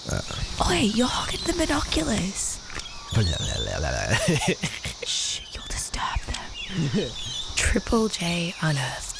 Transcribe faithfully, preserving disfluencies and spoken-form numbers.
Oi, you're hogging the binoculars. Shh, you'll disturb them. Triple J Unearthed.